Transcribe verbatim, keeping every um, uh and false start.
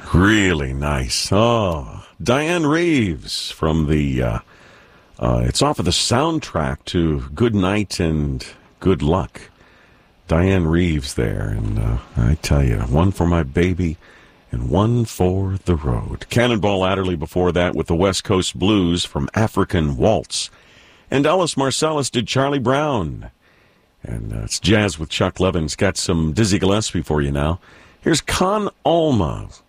Really nice. Oh, Diane Reeves from the, uh, uh, it's off of the soundtrack to Good Night and Good Luck. Diane Reeves there, and uh, I tell you, one for my baby and one for the road. Cannonball Adderley before that with the West Coast Blues from African Waltz. And Ellis Marsalis did Charlie Brown. And uh, it's Jazz with Chuck Levin. Got some Dizzy Gillespie for you now. Here's Con Alma